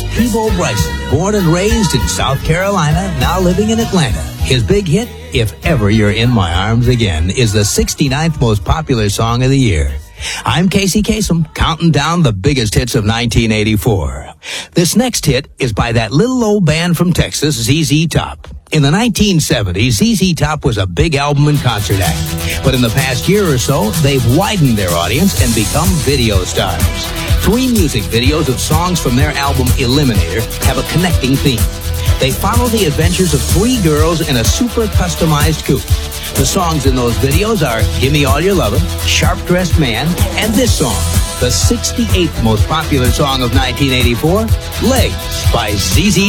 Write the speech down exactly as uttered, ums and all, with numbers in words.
It's Peabo Bryson, born and raised in South Carolina, now living in Atlanta. His big hit, If Ever You're in My Arms Again, is the sixty-ninth most popular song of the year. I'm Casey Kasem, counting down the biggest hits of nineteen eighty-four. This next hit is by that little old band from Texas, Z Z Top. In the nineteen seventies, Z Z Top was a big album and concert act. But in the past year or so, they've widened their audience and become video stars. Three music videos of songs from their album Eliminator have a connecting theme. They follow the adventures of three girls in a super customized coupe. The songs in those videos are Gimme All Your Lovin', Sharp Dressed Man, and this song, the sixty-eighth most popular song of nineteen eighty-four, Legs by Z Z